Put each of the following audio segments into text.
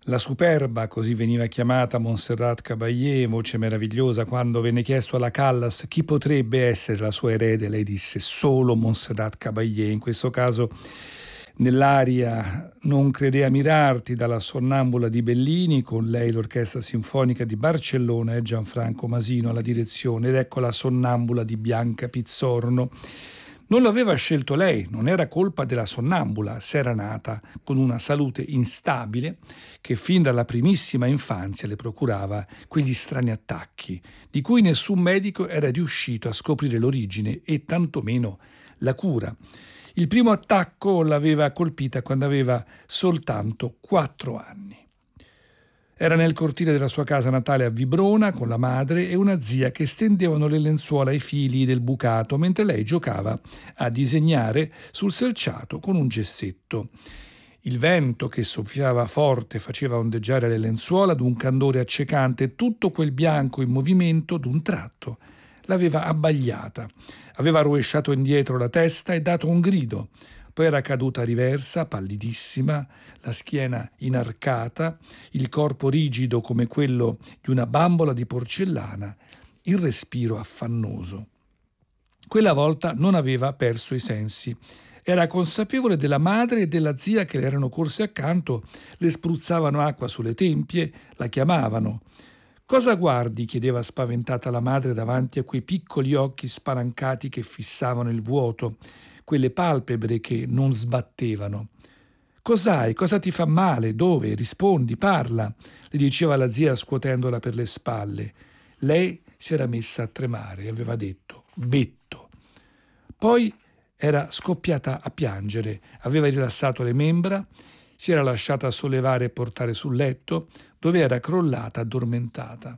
La superba, così veniva chiamata Montserrat Caballé, voce meravigliosa, quando venne chiesto alla Callas chi potrebbe essere la sua erede, lei disse solo Montserrat Caballé. In questo caso nell'aria Non credea mirarti dalla Sonnambula di Bellini, con lei l'Orchestra Sinfonica di Barcellona e Gianfranco Masino alla direzione, ed ecco la Sonnambula di Bianca Pizzorno. Non l'aveva scelto lei, non era colpa della sonnambula, s'era nata con una salute instabile che fin dalla primissima infanzia le procurava quegli strani attacchi di cui nessun medico era riuscito a scoprire l'origine e tantomeno la cura. Il primo attacco l'aveva colpita quando aveva soltanto 4 anni. Era nel cortile della sua casa natale a Vibrona con la madre e una zia che stendevano le lenzuola ai fili del bucato mentre lei giocava a disegnare sul selciato con un gessetto. Il vento che soffiava forte faceva ondeggiare le lenzuola d'un candore accecante e tutto quel bianco in movimento d'un tratto l'aveva abbagliata. Aveva rovesciato indietro la testa e dato un grido. Poi era caduta riversa, pallidissima, la schiena inarcata, il corpo rigido come quello di una bambola di porcellana, il respiro affannoso. Quella volta non aveva perso i sensi. Era consapevole della madre e della zia che le erano corse accanto, le spruzzavano acqua sulle tempie, la chiamavano. «Cosa guardi?» chiedeva spaventata la madre davanti a quei piccoli occhi spalancati che fissavano il vuoto, quelle palpebre che non sbattevano. «Cos'hai? Cosa ti fa male? Dove? Rispondi, parla», le diceva la zia scuotendola per le spalle. Lei si era messa a tremare e aveva detto «Betto». Poi era scoppiata a piangere, aveva rilassato le membra, si era lasciata sollevare e portare sul letto, dove era crollata addormentata.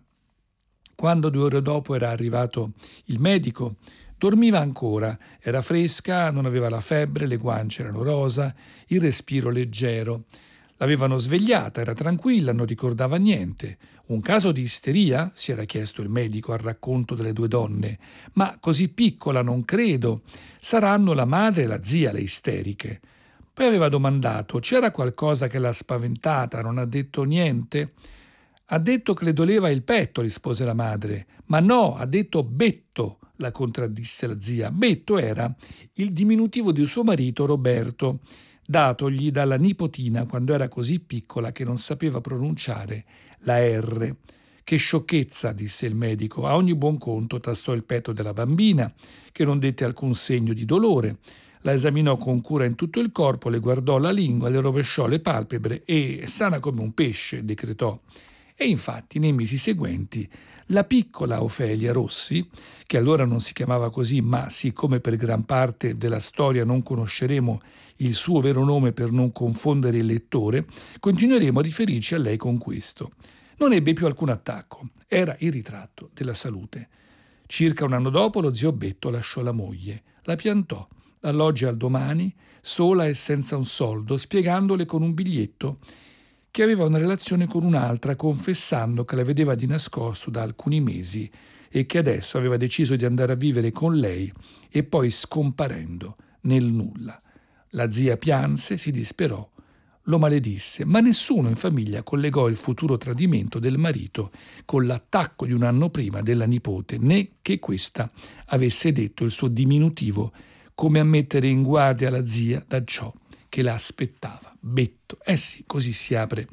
Quando 2 ore dopo era arrivato il medico, dormiva ancora, era fresca, non aveva la febbre, le guance erano rosa, il respiro leggero. L'avevano svegliata, era tranquilla, non ricordava niente. Un caso di isteria? Si era chiesto il medico al racconto delle 2 donne. Ma così piccola non credo. Saranno la madre e la zia le isteriche. Poi aveva domandato, c'era qualcosa che l'ha spaventata, non ha detto niente? Ha detto che le doleva il petto, rispose la madre. Ma no, ha detto Betto, la contraddisse la zia. Betto era il diminutivo di suo marito Roberto, datogli dalla nipotina quando era così piccola che non sapeva pronunciare la R. Che sciocchezza, disse il medico. A ogni buon conto tastò il petto della bambina, che non dette alcun segno di dolore. La esaminò con cura in tutto il corpo, le guardò la lingua, le rovesciò le palpebre e, sana come un pesce, decretò. E infatti, nei mesi seguenti, la piccola Ofelia Rossi, che allora non si chiamava così, ma siccome per gran parte della storia non conosceremo il suo vero nome per non confondere il lettore, continueremo a riferirci a lei con questo. Non ebbe più alcun attacco, era il ritratto della salute. Circa un anno dopo lo zio Betto lasciò la moglie, la piantò, dall'oggi al domani, sola e senza un soldo, spiegandole con un biglietto che aveva una relazione con un'altra, confessando che la vedeva di nascosto da alcuni mesi e che adesso aveva deciso di andare a vivere con lei e poi scomparendo nel nulla. La zia pianse, si disperò, lo maledisse, ma nessuno in famiglia collegò il futuro tradimento del marito con l'attacco di un anno prima della nipote, né che questa avesse detto il suo diminutivo come a mettere in guardia la zia da ciò che la aspettava. Betto. Sì, così si apre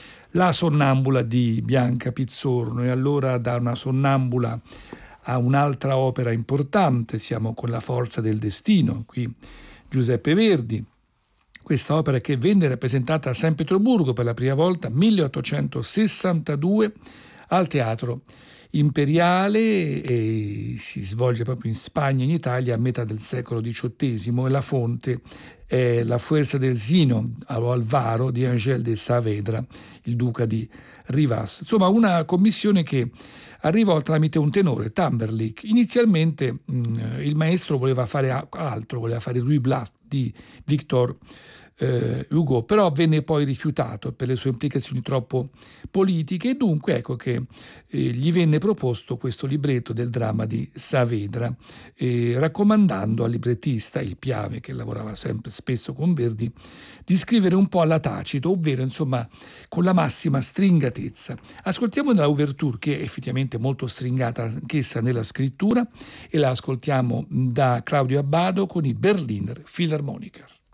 La sonnambula di Bianca Pizzorno. E allora da una sonnambula a un'altra opera importante, siamo con La forza del destino, qui Giuseppe Verdi. Questa opera che venne rappresentata a San Pietroburgo per la prima volta 1862 al Teatro Imperiale e si svolge proprio in Spagna e in Italia a metà del secolo XVIII e la fonte è La Fuerza del Zino o Alvaro di Ángel de Saavedra, il duca di Rivas. Insomma, una commissione che arrivò tramite un tenore, Tamberlik. Inizialmente il maestro voleva fare altro, voleva fare Ruy Blas di Victor Hugo, però venne poi rifiutato per le sue implicazioni troppo politiche, e dunque ecco che gli venne proposto questo libretto del dramma di Saavedra, raccomandando al librettista, il Piave, che lavorava sempre spesso con Verdi, di scrivere un po' alla Tacito, ovvero insomma con la massima stringatezza. Ascoltiamo la ouverture, che è effettivamente molto stringata anch'essa nella scrittura, e la ascoltiamo da Claudio Abbado con i Berliner Philharmoniker.